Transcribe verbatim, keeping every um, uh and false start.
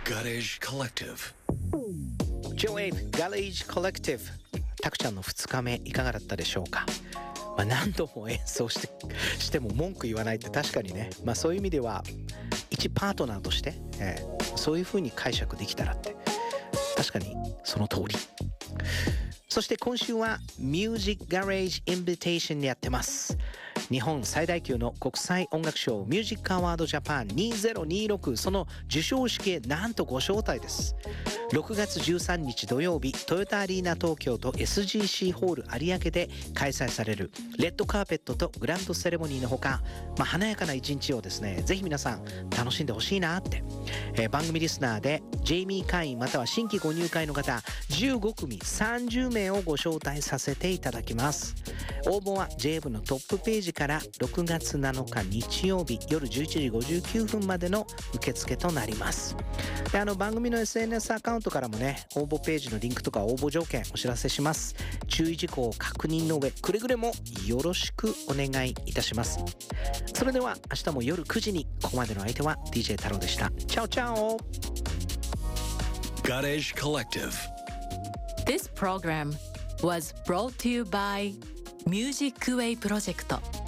Garage Collective J-Wave Garage Collective タクちゃんのふつかめいかがだったでしょうか。まあ、何度も演奏してしても文句言わないって確かにね、まあ、そういう意味では一パートナーとして、えー、そういう風に解釈できたらって確かにその通り。そして今週は Music Garage Invitation やってます。日本最大級の国際音楽賞ミュージックアワードジャパンにせんにじゅうろく、その授賞式へなんとご招待です。ろくがつじゅうさんにち土曜日、トヨタアリーナ東京と エスジーシー ホール有明で開催されるレッドカーペットとグランドセレモニーのほか、まあ、華やかな一日をですね、ぜひ皆さん楽しんでほしいなって、えー、番組リスナーでジェイミー会員または新規ご入会の方じゅうごくみさんじゅうめいをご招待させていただきます。応募は ジェイエフ のトップページからろくがつなのか日曜日夜じゅういちじごじゅうきゅうふんまでの受付となります。であの番組の エスエヌエス アカウントからもね、応募ページのリンクとか応募条件お知らせします。注意事項を確認の上、くれぐれもよろしくお願いいたします。それでは明日も夜くじに。ここまでの相手は ディージェー 太郎でした。チャオチャオ。 Garage Collective This program was brought to you by Music Way Project